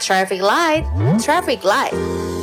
Traffic light, traffic light.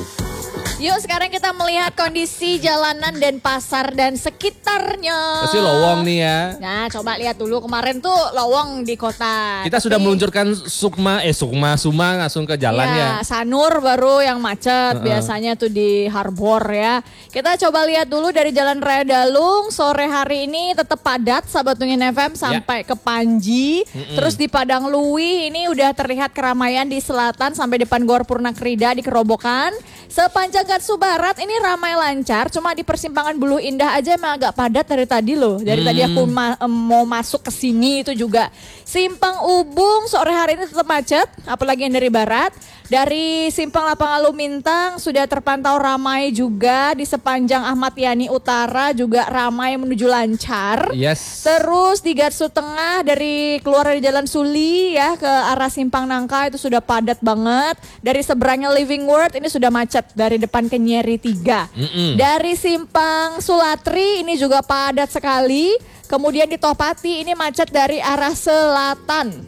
Yuk sekarang kita melihat kondisi jalanan dan pasar dan sekitarnya. Pasti lowong nih ya. Nah coba lihat dulu kemarin tuh lowong di kota. Kita sudah meluncurkan Suma langsung ke jalan ya. Sanur baru yang macet biasanya tuh di Harbor ya. Kita coba lihat dulu dari Jalan Raya Dalung sore hari ini tetap padat sahabat Tungin FM sampai ke Panji. Terus di Padang Lui ini udah terlihat keramaian di selatan sampai depan Gor Purnakrida di Kerobokan. Sepanjang Gatsu Barat ini ramai lancar, cuma di persimpangan Buluh Indah aja emang agak padat dari tadi loh. Dari tadi aku mau masuk ke sini itu juga. Simpang Ubung sore hari ini tetap macet, apalagi yang dari barat. Dari Simpang Lapang Alumintang sudah terpantau ramai juga, di sepanjang Ahmad Yani Utara juga ramai menuju lancar. Yes. Terus di Gatsu Tengah dari keluar dari Jalan Suli ya ke arah Simpang Nangka itu sudah padat banget. Dari seberangnya Living World ini sudah macet dari depan ke Nyeri 3. Dari Simpang Sulatri ini juga padat sekali. Kemudian di Tohpati ini macet dari arah selatan.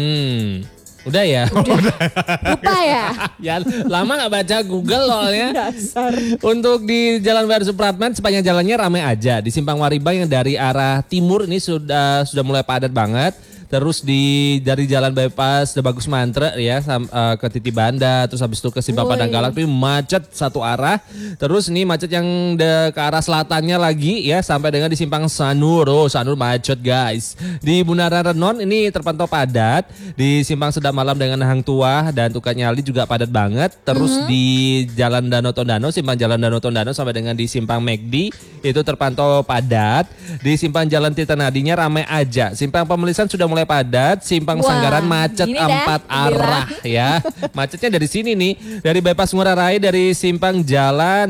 Udah ya? Lupa ya? Ya lama gak baca Google soalnya. Untuk di Jalan WR Supratman sepanjang jalannya ramai aja. Di Simpang Wariba yang dari arah timur ini sudah mulai padat banget. Terus dari Jalan Bypass Bagus Mantre ya ke Titi Banda, terus habis itu ke Simpang Padang Galak itu macet satu arah. Terus ini macet yang ke arah selatannya lagi ya sampai dengan di Simpang Sanur. Oh, Sanur macet guys. Di Bundaran Renon ini terpantau padat. Di Simpang Sedap Malam dengan Hang Tuah dan Tukang Nyali juga padat banget. Terus di Jalan Danau Tondano, Simpang Jalan Danau Tondano sampai dengan di Simpang McD itu terpantau padat. Di Simpang Jalan Titanadinya ramai aja. Simpang Pemelisan sudah mulai padat, Simpang Sanggaran macet 4 arah ya. Macetnya dari sini nih, dari Bypass Ngurah Rai, dari Simpang Jalan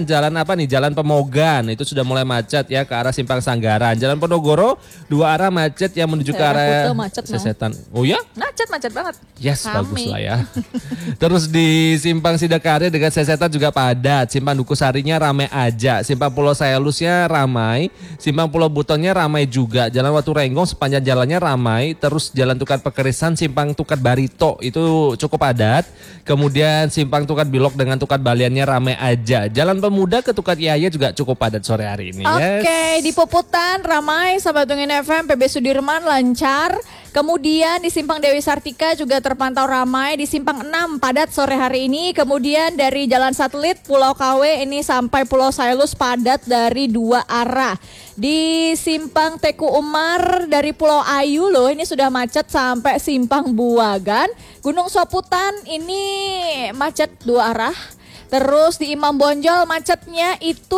Pemogan itu sudah mulai macet ya ke arah Simpang Sanggaran. Jalan Ponorogo 2 arah macet yang menuju ke arah Sesetan. Oh ya? Macet banget. Yes, bagus lah ya. Terus di Simpang Sidakare dekat Sesetan juga padat. Simpang Dukusarinya ramai aja. Simpang Pulau Sayalusnya ramai. Simpang Pulau Butonnya ramai juga. Jalan Watu Renggong sepanjang jalannya ramai. Terus Jalan Tukar Pekerisan, Simpang Tukar Barito itu cukup padat. Kemudian Simpang Tukar Bilok dengan Tukar Baliannya ramai aja. Jalan Pemuda ke Tukar Yaya juga cukup padat sore hari ini. Oke, di Puputan ramai sahabat Tungin FM, PB Sudirman lancar. Kemudian di Simpang Dewi Sartika juga terpantau ramai. Di Simpang 6 padat sore hari ini. Kemudian dari Jalan Satelit Pulau KW ini sampai Pulau Sailus padat dari 2 arah. Di Simpang Teku Umar dari Pulau Ayu loh ini sudah macet sampai Simpang Buagan. Gunung Soputan ini macet 2 arah. Terus di Imam Bonjol macetnya itu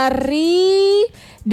dari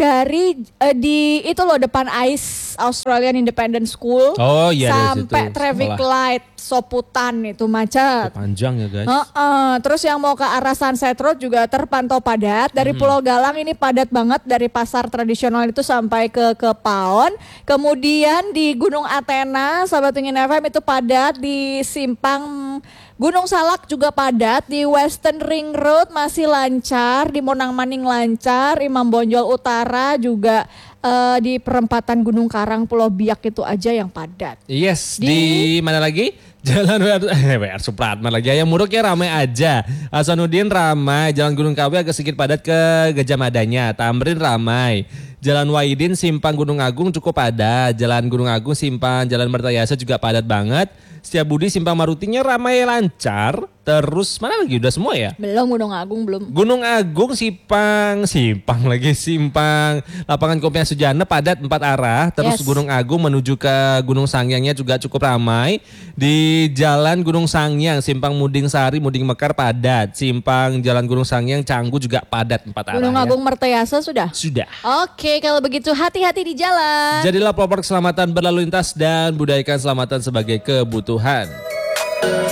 itu loh depan AIS Australian Independent School. Oh iya, sampai traffic light Soputan itu macet. Panjang ya guys. Terus yang mau ke arah Sunset Road juga terpantau padat. Dari Pulau Galang ini padat banget dari pasar tradisional itu sampai ke Paon. Kemudian di Gunung Athena sahabat Tungin FM itu padat. Di Simpang Gunung Salak juga padat. Di Western Ring Road masih lancar. Di Monang Maning lancar. Imam Bonjol Utara juga di perempatan Gunung Karang Pulau Biak itu aja yang padat. Yes, di mana lagi? Jalan WR Supratman lagi. Ayam Muruknya ramai aja. Hasanuddin ramai. Jalan Gunung Kawi agak sedikit padat ke Gajah Madanya. Tamrin ramai. Jalan Wahidin Simpang Gunung Agung cukup padat. Jalan Gunung Agung Simpang Jalan Mertayasa juga padat banget. Setiabudi Simpang Marutinya ramai lancar. Terus mana lagi? Udah semua ya? Belum, Gunung Agung belum. Gunung Agung Simpang Lapangan Kopiah Sujana padat 4 arah. Terus Gunung Agung menuju ke Gunung Sangyangnya juga cukup ramai. Di Jalan Gunung Sangyang Simpang Muding Sari Muding Mekar padat. Simpang Jalan Gunung Sangyang Canggu juga padat 4 arah. Gunung Agung Mertayasa sudah? Sudah. Oke, kalau begitu hati-hati di jalan. Jadilah pelopor keselamatan berlalu lintas dan budayakan keselamatan sebagai kebutuhan.